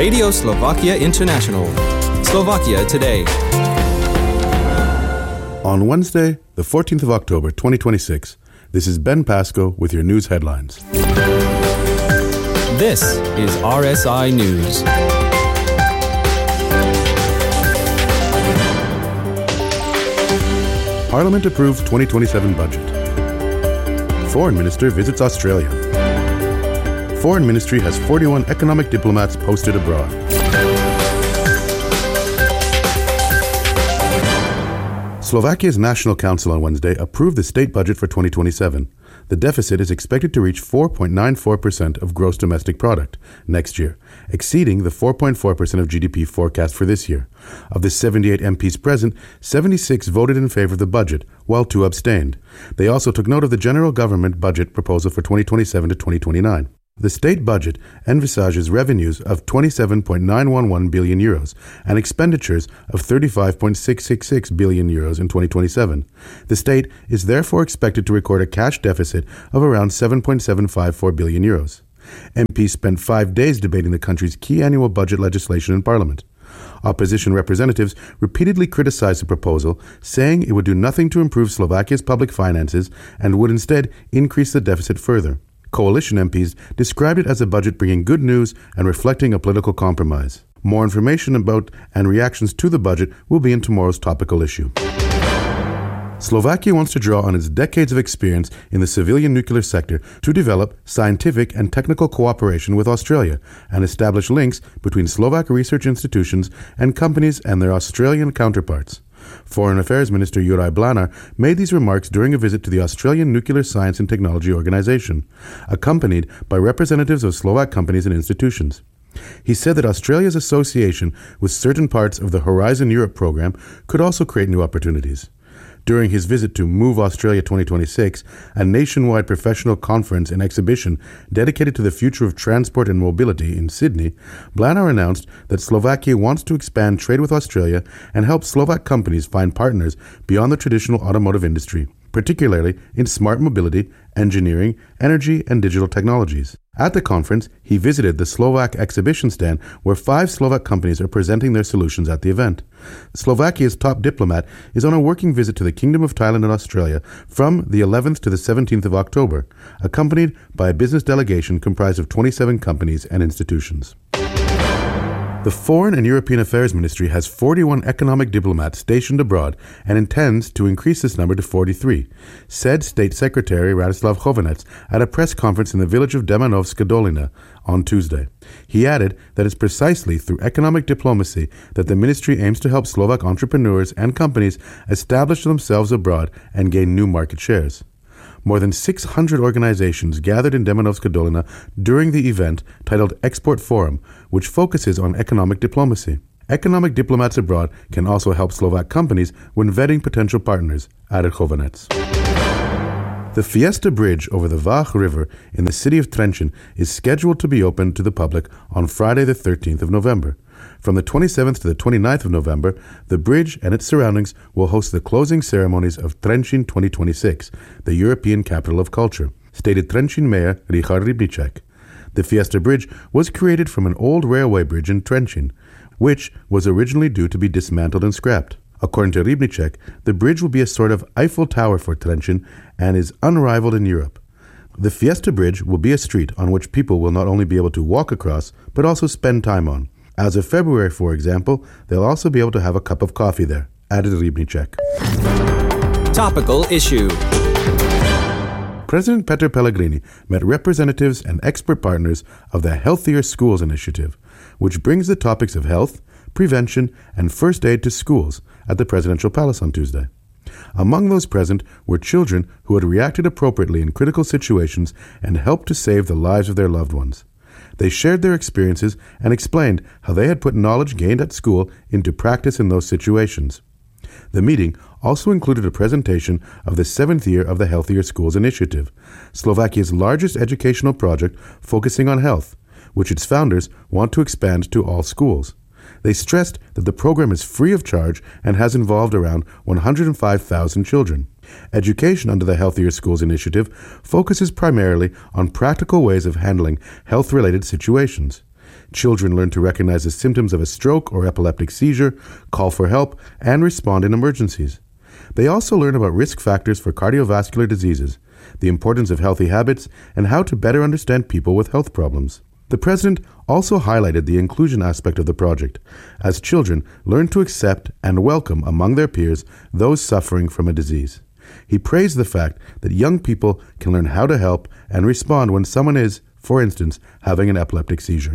Radio Slovakia International. Slovakia Today. On Wednesday, the 14th of October, 2026, this is Ben Pasco with your news headlines. This is RSI News. Parliament approved 2027 budget. Foreign Minister visits Australia. Foreign Ministry has 41 economic diplomats posted abroad. Slovakia's National Council on Wednesday approved the state budget for 2027. The deficit is expected to reach 4.94% of gross domestic product next year, exceeding the 4.4% of GDP forecast for this year. Of the 78 MPs present, 76 voted in favor of the budget, while 2 abstained. They also took note of the general government budget proposal for 2027 to 2029. The state budget envisages revenues of 27.911 billion euros and expenditures of 35.666 billion euros in 2027. The state is therefore expected to record a cash deficit of around 7.754 billion euros. MPs spent 5 days debating the country's key annual budget legislation in Parliament. Opposition representatives repeatedly criticized the proposal, saying it would do nothing to improve Slovakia's public finances and would instead increase the deficit further. Coalition MPs described it as a budget bringing good news and reflecting a political compromise. More information about and reactions to the budget will be in tomorrow's topical issue. Slovakia wants to draw on its decades of experience in the civilian nuclear sector to develop scientific and technical cooperation with Australia and establish links between Slovak research institutions and companies and their Australian counterparts. Foreign Affairs Minister Juraj Blánar made these remarks during a visit to the Australian Nuclear Science and Technology Organization, accompanied by representatives of Slovak companies and institutions. He said that Australia's association with certain parts of the Horizon Europe program could also create new opportunities. During his visit to Move Australia 2026, a nationwide professional conference and exhibition dedicated to the future of transport and mobility in Sydney, Blánar announced that Slovakia wants to expand trade with Australia and help Slovak companies find partners beyond the traditional automotive industry, particularly in smart mobility, engineering, energy, and digital technologies. At the conference, he visited the Slovak exhibition stand where 5 Slovak companies are presenting their solutions at the event. Slovakia's top diplomat is on a working visit to the Kingdom of Thailand and Australia from the 11th to the 17th of October, accompanied by a business delegation comprised of 27 companies and institutions. The Foreign and European Affairs Ministry has 41 economic diplomats stationed abroad and intends to increase this number to 43, said State Secretary Radoslav Chovanec at a press conference in the village of Demanovska Dolina on Tuesday. He added that it's precisely through economic diplomacy that the ministry aims to help Slovak entrepreneurs and companies establish themselves abroad and gain new market shares. More than 600 organizations gathered in Demanovska Dolina during the event titled Export Forum, which focuses on economic diplomacy. Economic diplomats abroad can also help Slovak companies when vetting potential partners, added Chovanec. The Fiesta Bridge over the Vach River in the city of Trenčín is scheduled to be opened to the public on Friday the 13th of November. From the 27th to the 29th of November, the bridge and its surroundings will host the closing ceremonies of Trenčín 2026, the European Capital of Culture, stated Trenčín Mayor Richard Rybníček. The Fiesta Bridge was created from an old railway bridge in Trenčín, which was originally due to be dismantled and scrapped. According to Rybníček, the bridge will be a sort of Eiffel Tower for Trenčín and is unrivaled in Europe. The Fiesta Bridge will be a street on which people will not only be able to walk across, but also spend time on. As of February, for example, they'll also be able to have a cup of coffee there, added Rybníček. Topical issue. President Peter Pellegrini met representatives and expert partners of the Healthier Schools Initiative, which brings the topics of health, prevention, and first aid to schools at the Presidential Palace on Tuesday. Among those present were children who had reacted appropriately in critical situations and helped to save the lives of their loved ones. They shared their experiences and explained how they had put knowledge gained at school into practice in those situations. The meeting also included a presentation of the 7th year of the Healthier Schools Initiative, Slovakia's largest educational project focusing on health, which its founders want to expand to all schools. They stressed that the program is free of charge and has involved around 105,000 children. Education under the Healthier Schools Initiative focuses primarily on practical ways of handling health-related situations. Children learn to recognize the symptoms of a stroke or epileptic seizure, call for help, and respond in emergencies. They also learn about risk factors for cardiovascular diseases, the importance of healthy habits, and how to better understand people with health problems. The president also highlighted the inclusion aspect of the project, as children learn to accept and welcome among their peers those suffering from a disease. He praised the fact that young people can learn how to help and respond when someone is, for instance, having an epileptic seizure.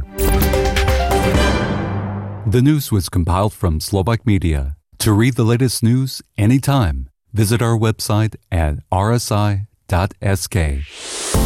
The news was compiled from Slovak Media. To read the latest news anytime, visit our website at rsi.sk.